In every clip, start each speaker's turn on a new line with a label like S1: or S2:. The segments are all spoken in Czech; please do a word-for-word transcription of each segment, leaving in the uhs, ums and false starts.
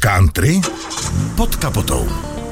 S1: Country pod kapotou.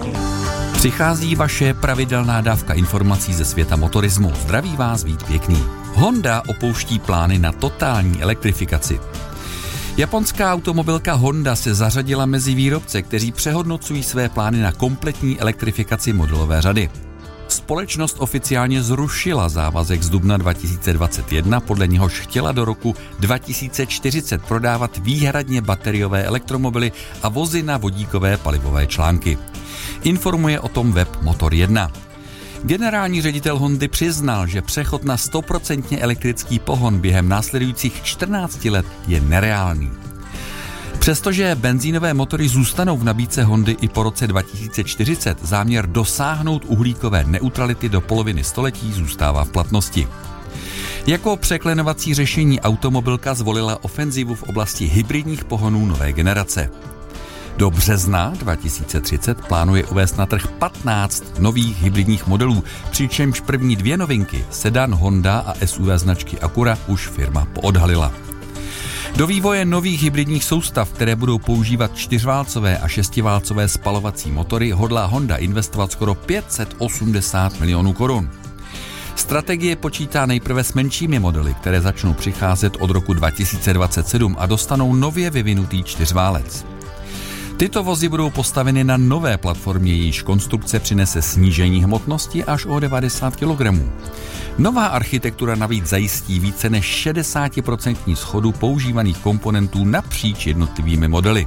S2: Přichází vaše pravidelná dávka informací ze světa motorismu. Zdraví vás Vít Pěkný. Honda opouští plány na totální elektrifikaci. Japonská automobilka Honda se zařadila mezi výrobce, kteří přehodnocují své plány na kompletní elektrifikaci modelové řady. Společnost oficiálně zrušila závazek z dubna dva tisíce dvacet jedna, podle něhož chtěla do roku dva tisíce čtyřicet prodávat výhradně bateriové elektromobily a vozy na vodíkové palivové články. Informuje o tom web Motor jedna. Generální ředitel Hondy přiznal, že přechod na sto procent elektrický pohon během následujících čtrnácti let je nereálný. Přestože benzínové motory zůstanou v nabídce Hondy i po roce dva tisíce čtyřicet, záměr dosáhnout uhlíkové neutrality do poloviny století zůstává v platnosti. Jako překlenovací řešení automobilka zvolila ofenzivu v oblasti hybridních pohonů nové generace. Do března dva tisíce třicet plánuje uvést na trh patnáct nových hybridních modelů, přičemž první dvě novinky, sedan Honda a S U V značky Acura, už firma poodhalila. Do vývoje nových hybridních soustav, které budou používat čtyřválcové a šestiválcové spalovací motory, hodlá Honda investovat skoro pět set osmdesát milionů korun. Strategie počítá nejprve s menšími modely, které začnou přicházet od roku dva tisíce dvacet sedm a dostanou nově vyvinutý čtyřválec. Tyto vozy budou postaveny na nové platformě, jejíž konstrukce přinese snížení hmotnosti až o devadesát kilogramů. Nová architektura navíc zajistí více než šedesát procent shodu používaných komponentů napříč jednotlivými modely.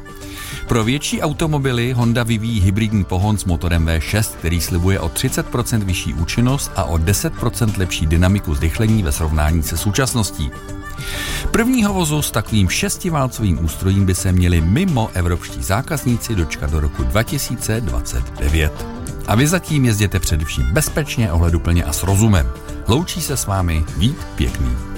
S2: Pro větší automobily Honda vyvíjí hybridní pohon s motorem V šest, který slibuje o třicet procent vyšší účinnost a o deset procent lepší dynamiku zrychlení ve srovnání se současností. Prvního vozu s takovým šestiválcovým ústrojím by se měli mimo evropští zákazníci dočkat do roku dva tisíce dvacet devět. A vy zatím jezděte především bezpečně, ohleduplně a s rozumem. Loučí se s vámi Vít Pěkný.